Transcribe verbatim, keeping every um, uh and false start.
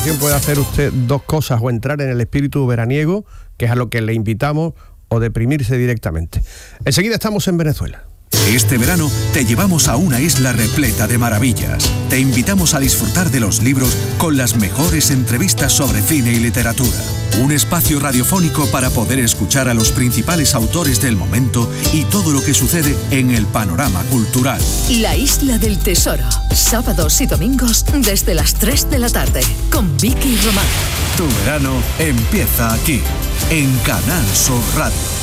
ocasión puede hacer usted dos cosas: o entrar en el espíritu veraniego, que es a lo que le invitamos, o deprimirse directamente. Enseguida estamos en Venezuela. Este verano te llevamos a una isla repleta de maravillas. Te invitamos a disfrutar de los libros con las mejores entrevistas sobre cine y literatura. Un espacio radiofónico para poder escuchar a los principales autores del momento y todo lo que sucede en el panorama cultural. La Isla del Tesoro, sábados y domingos desde las tres de la tarde, con Vicky Román. Tu verano empieza aquí, en Canal Sur Radio.